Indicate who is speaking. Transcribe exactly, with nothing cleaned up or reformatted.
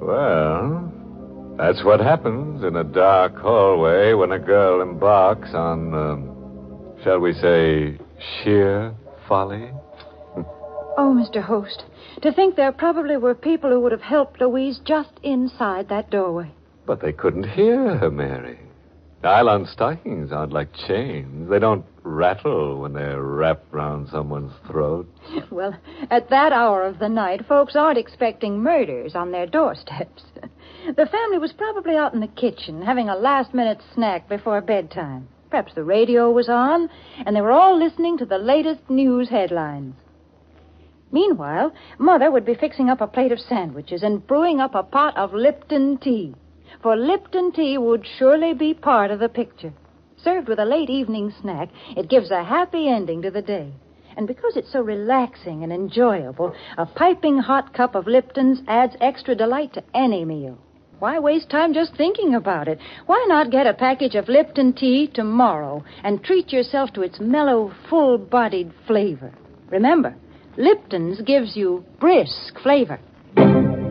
Speaker 1: Well, that's what happens in a dark hallway when a girl embarks on, um, shall we say, sheer folly.
Speaker 2: Oh, Mister Host, to think there probably were people who would have helped Louise just inside that doorway.
Speaker 1: But they couldn't hear her, Mary. Nylon stockings aren't like chains. They don't rattle when they're wrapped round someone's throat.
Speaker 2: Well, at that hour of the night, folks aren't expecting murders on their doorsteps. The family was probably out in the kitchen having a last-minute snack before bedtime. Perhaps the radio was on, and they were all listening to the latest news headlines. Meanwhile, Mother would be fixing up a plate of sandwiches and brewing up a pot of Lipton tea. For Lipton tea would surely be part of the picture. Served with a late evening snack, it gives a happy ending to the day. And because it's so relaxing and enjoyable, a piping hot cup of Lipton's adds extra delight to any meal. Why waste time just thinking about it? Why not get a package of Lipton tea tomorrow and treat yourself to its mellow, full-bodied flavor? Remember, Lipton's gives you brisk flavor.